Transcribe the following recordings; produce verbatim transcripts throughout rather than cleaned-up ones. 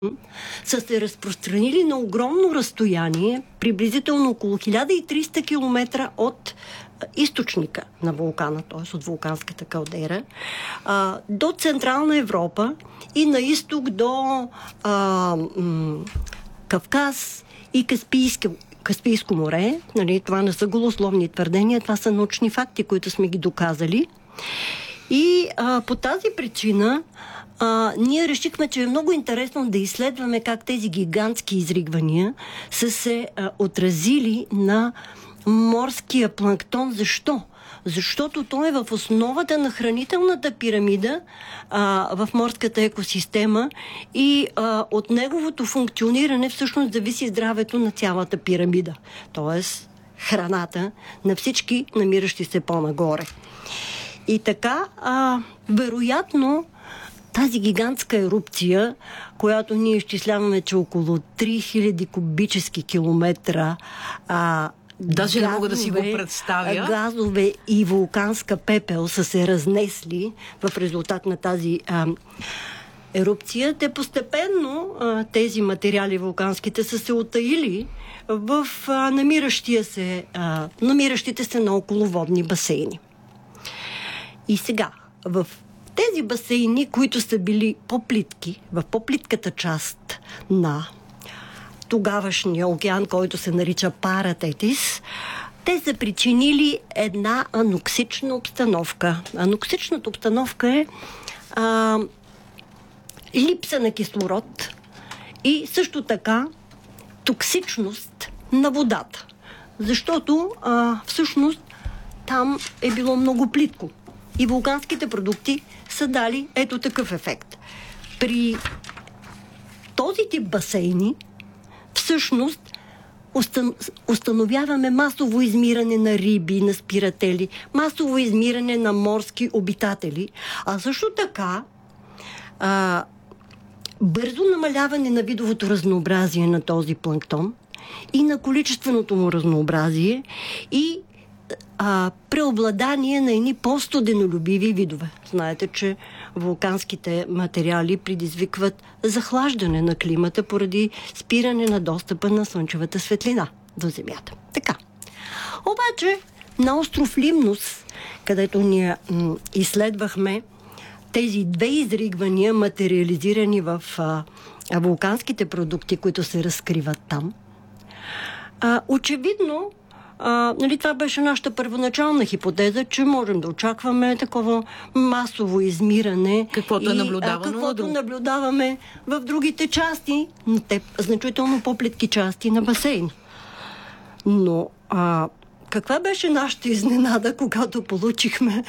са се разпространили на огромно разстояние, приблизително около хиляда и триста километра от източника на вулкана, т.е. от вулканската калдера, а, до Централна Европа и на изток до а, м- Кавказ и Каспийски, Каспийско море. Нали, това не са голословни твърдения, това са научни факти, които сме ги доказали. И а, по тази причина а, ние решихме, че е много интересно да изследваме как тези гигантски изригвания са се а, отразили на морския планктон. Защо? Защото той е в основата на хранителната пирамида а, в морската екосистема и а, от неговото функциониране всъщност зависи здравето на цялата пирамида. Тоест храната на всички намиращи се по-нагоре. И така, а, вероятно, тази гигантска ерупция, която ние изчисляваме, че около три хиляди кубически километра а, Даже газове, не мога да си го представя. Газове и вулканска пепел са се разнесли в резултат на тази а, ерупция. Те постепенно, а, тези материали вулканските, са се утаили в а, намиращия се, а, намиращите се на околоводни басейни. И сега, в тези басейни, които са били по-плитки, в по-плитката част на тогавашния океан, който се нарича Паратетис, те са причинили една аноксична обстановка. Аноксичната обстановка е а, липса на кислород и също така токсичност на водата. Защото а, всъщност там е било много плитко. И вулканските продукти са дали ето такъв ефект. При този тип басейни всъщност устан... установяваме масово измиране на риби, на спиратели, масово измиране на морски обитатели, а също така а, бързо намаляване на видовото разнообразие на този планктон и на количественото му разнообразие и а, преобладание на едни по-студенолюбиви видове. Знаете, че вулканските материали предизвикват захлаждане на климата поради спиране на достъпа на слънчевата светлина до Земята. Така. Обаче на остров Лимнос, където ние м- изследвахме тези две изригвания, материализирани в а, а, вулканските продукти, които се разкриват там, а, очевидно А, нали, това беше нашата първоначална хипотеза, че можем да очакваме такова масово измиране. Каквото е наблюдавано. А, каквото наблюдаваме в другите части, те значително по-плитки части на басейн. Но а, каква беше нашата изненада, когато получихме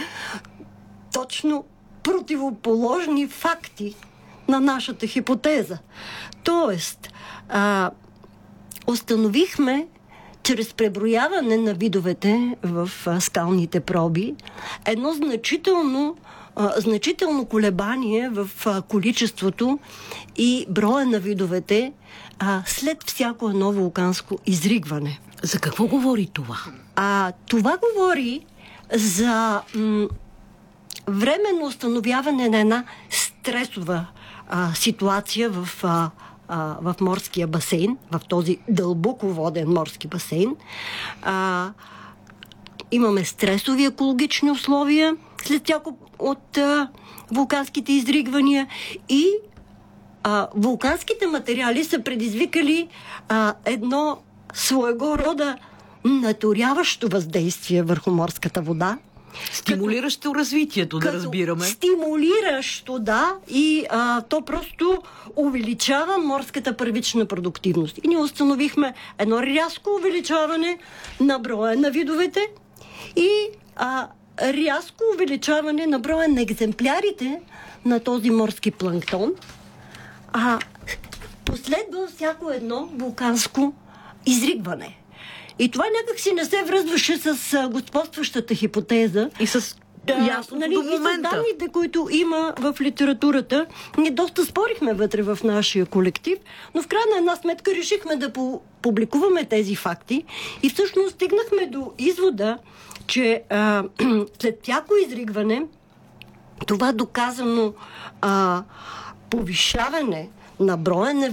точно противоположни факти на нашата хипотеза? Тоест, а, установихме чрез преброяване на видовете в а, скалните проби едно значително, а, значително колебание в а, количеството и броя на видовете а, след всяко едно вулканско изригване. За какво говори това? А, това говори за м- временно установяване на една стресова а, ситуация в а, в морския басейн, в този дълбоководен морски басейн. А, имаме стресови екологични условия след всяко от а, вулканските изригвания и а, вулканските материали са предизвикали а, едно своего рода наторяващо въздействие върху морската вода. Стимулиращо като, развитието, да разбираме. Стимулиращо, да, и а, то просто увеличава морската първична продуктивност. И ние установихме едно рязко увеличаване на броя на видовете и а, рязко увеличаване на броя на екземплярите на този морски планктон. А последва всяко едно вулканско изригване. И това някак си не се връзваше с а, господстващата хипотеза. И с да, ясното нали, до момента. И с данните, които има в литературата. Ние доста спорихме вътре в нашия колектив, но в края на една сметка решихме да публикуваме тези факти и всъщност стигнахме до извода, че а, след всяко изригване това доказано а, повишаване на броя на